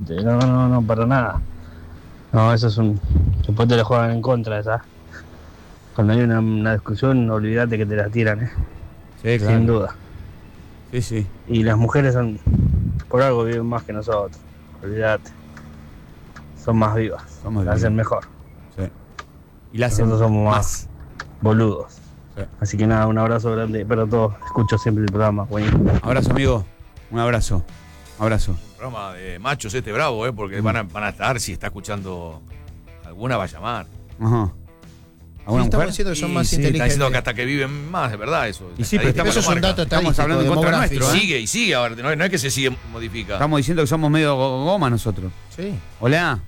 olvídate. No, para nada. No, eso es un... Después te lo juegan en contra, ¿sabes? Cuando hay una discusión, olvídate que te la tiran, Sí, claro. sin duda. Sí. Y las mujeres son, por algo viven más que nosotros, olvídate. Son más vivas, la hacen mejor. Sí. Y la hacen Nosotros somos más boludos. Sí. Así que nada, un abrazo grande para todos. Escucho siempre el programa, buenísimo. Abrazo, amigo. Un abrazo. Programa de machos bravo, porque van a estar, si está escuchando alguna va a llamar. Ajá. ¿Alguna estamos mujer? diciendo que son más Está inteligentes. diciendo que hasta que viven más, de verdad eso. Y sí, pero Eso es un dato estamos estadístico, hablando en contra demográfico. nuestro, Y sigue, ahora, no es que se sigue modifica. Estamos diciendo que somos medio goma nosotros. Sí. Hola.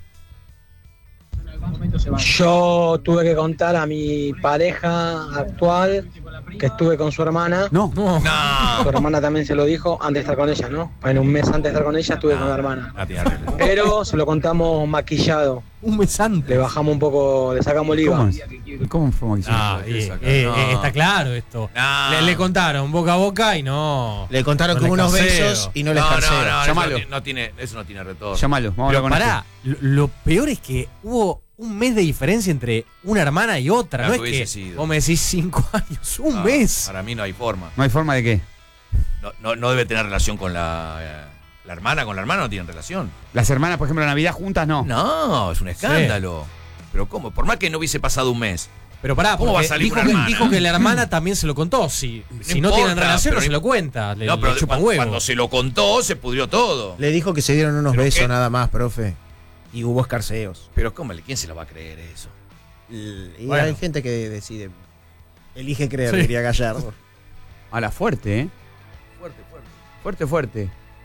Yo tuve que contar a mi pareja actual que estuve con su hermana. No. Su hermana también se lo dijo antes de estar con ella, ¿no? Bueno, un mes antes de estar con ella estuve con la hermana. Pero se lo contamos maquillado. Un mes antes. Le bajamos un poco, le sacamos el IVA. ¿Cómo fue maquillado? Está claro esto. Le contaron boca a boca y no. Le contaron no con le unos carseo. besos y no les carseo. Llámalo. Eso no tiene retorno. Llámalo. Vamos a hablar Pero con pará, lo peor es que hubo un mes de diferencia entre una hermana y otra. Claro, No es hubiese que sido. vos me decís 5 años, un mes. Para mí no hay forma. ¿No hay forma de qué? No debe tener relación con la hermana. Con la hermana no tienen relación. Las hermanas, por ejemplo, en Navidad juntas, no. No, es un escándalo. Pero ¿cómo? Por más que no hubiese pasado un mes. Pero pará, ¿Cómo va a porque salir dijo una hermana? dijo que la hermana también se lo contó. Si no importa, tienen relación, no pero se lo cuenta. Le pero chupan huevo. cuando se lo contó, se pudrió todo. Le dijo que se dieron unos ¿Pero besos qué? nada más, profe. Y hubo escarceos. Pero ¿cómo? ¿Quién se lo va a creer eso? Y Bueno. hay gente que decide. Elige creer, Sí. diría Gallardo. A la fuerte, ¿eh? Fuerte.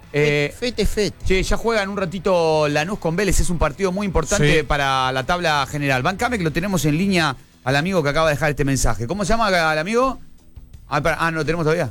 Fete. Che, ya juegan un ratito Lanús con Vélez. Es un partido muy importante Sí. para la tabla general. Bancame que lo tenemos en línea al amigo que acaba de dejar este mensaje. ¿Cómo se llama el amigo? No lo tenemos todavía.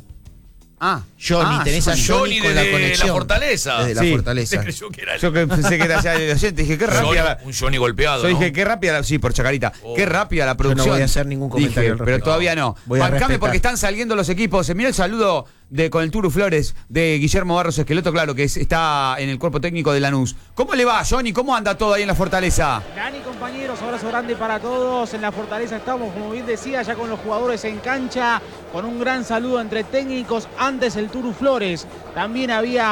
Johnny, tenés a Johnny con la desde conexión. la Fortaleza. Desde Sí. la Fortaleza. Se creyó que era Yo que pensé que era ya el oyente. Dije, qué rápida. un Johnny golpeado. Yo ¿no? dije, qué rápida. Sí, por Chacarita. Oh. Qué rápida la Yo producción. no voy a hacer ningún comentario Dije, al pero respecto. todavía no. Voy a Bancame respetar. porque están saliendo los equipos. Mira el saludo con el Turu Flores de Guillermo Barros Esqueloto, claro, que está en el cuerpo técnico de Lanús. ¿Cómo le va, Johnny? ¿Cómo anda todo ahí en la Fortaleza? Dani, compañeros, abrazo grande para todos. En la Fortaleza estamos, como bien decía, ya con los jugadores en cancha, con un gran saludo entre técnicos. Antes el Turu Flores también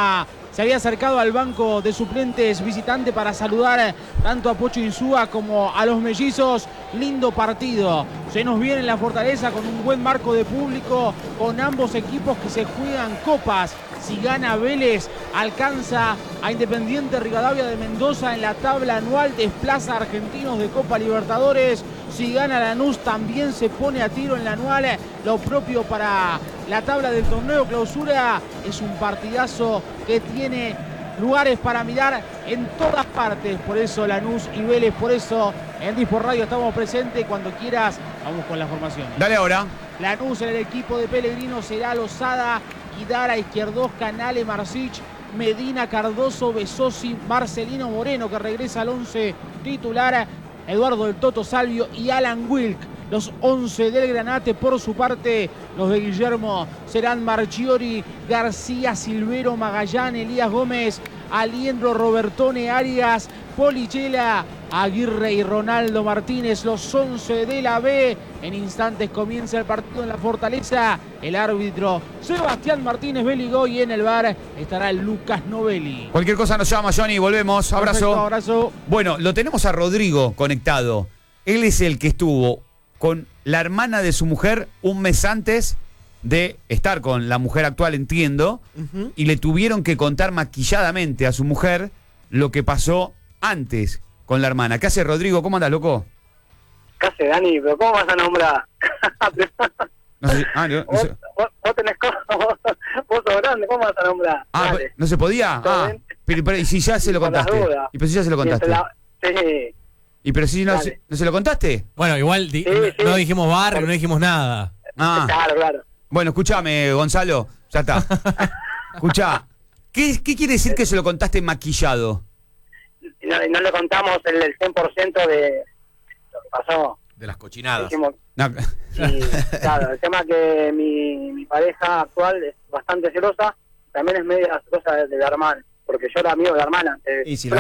se había acercado al banco de suplentes visitante para saludar tanto a Pocho Insúa como a los mellizos. Lindo partido. Se nos viene en la Fortaleza con un buen marco de público, con ambos equipos que se juegan copas. Si gana Vélez, alcanza a Independiente Rivadavia de Mendoza en la tabla anual, desplaza a Argentinos de Copa Libertadores. Si gana Lanús, también se pone a tiro en la anual. Lo propio para la tabla del torneo clausura. Es un partidazo que tiene lugares para mirar en todas partes. Por eso Lanús y Vélez, por eso en Dispor Radio estamos presentes. Cuando quieras, vamos con la formación. Dale ahora. Lanús en el equipo de Pellegrino será Lozada, Guidara, Izquierdos, Canale, Marcich, Medina, Cardoso, Besosi, Marcelino Moreno, que regresa al 11 titular, Eduardo del Toto Salvio y Alan Wilk. Los 11 del Granate. Por su parte, los de Guillermo serán Marchiori, García, Silvero, Magallán, Elías Gómez, Aliendro, Robertone, Arias, Polichela, Aguirre y Ronaldo Martínez. Los 11 de la B. En instantes comienza el partido en la Fortaleza. El árbitro Sebastián Martínez Beligó, y en el VAR estará Lucas Novelli. Cualquier cosa nos llama, Johnny. Volvemos. Abrazo. Perfecto, abrazo. Bueno, lo tenemos a Rodrigo conectado. Él es el que estuvo con la hermana de su mujer un mes antes de estar con la mujer actual, entiendo, y le tuvieron que contar maquilladamente a su mujer lo que pasó antes con la hermana. ¿Qué hace, Rodrigo? ¿Cómo andas, loco? ¿Qué hace, Dani? ¿Pero cómo vas a nombrar? No sé, no sé. Vos tenés cosas, vos sos grande, ¿cómo vas a nombrar? Dale. ¿No se podía? ¿Todo bien? Pero ¿y si ya se lo Por las contaste? dudas. ¿Y pero si ya se lo contaste? Sí. ¿Y pero si no, Dale. no se lo contaste? Bueno, igual Sí. no dijimos barrio, no dijimos nada. Claro. Bueno, escúchame, Gonzalo. Ya está. Escuchá. ¿Qué quiere decir que se lo contaste maquillado? No le contamos el 100% de lo que pasó. De las cochinadas. Dijimos, No. y, claro, el tema es que mi pareja actual es bastante celosa, también es media celosa de la hermana, porque yo era amigo de la hermana. Y si Yo